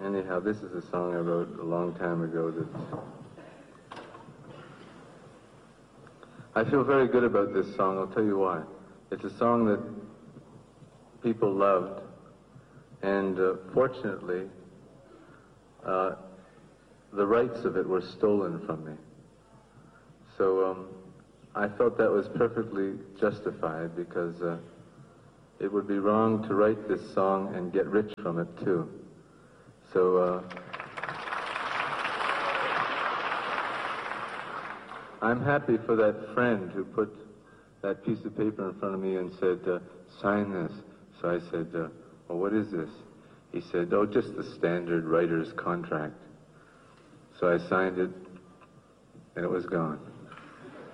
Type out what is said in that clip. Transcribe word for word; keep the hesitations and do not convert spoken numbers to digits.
Anyhow, this is a song I wrote a long time ago that I feel very good about this song. I'll tell you why. It's a song that people loved, and uh, fortunately, uh, the rights of it were stolen from me. So um, I felt that was perfectly justified, because uh, it would be wrong to write this song and get rich from it too. So uh, I'm happy for that friend who put that piece of paper in front of me and said, uh, sign this. So I said, uh, well, what is this? He said, oh, just the standard writer's contract. So I signed it, and it was gone.